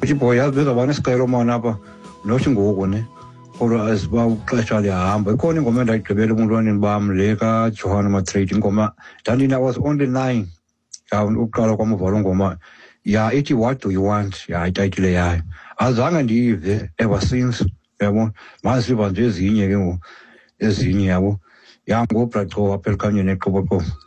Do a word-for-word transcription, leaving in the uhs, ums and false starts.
Which boy has been one skyromon up, nothing go on it. Or as well, Clashali Am, but calling comment like the Belmont in Bam, Lega, Johanna trading coma. Tanina was only nine. Down Ukalakoma Volongoma. Yeah, eighty what do you want? Yeah, I title I. As long as you ever since, I want massive on this in you, is in you. Young go plateau, Apple Canyon, Coboco.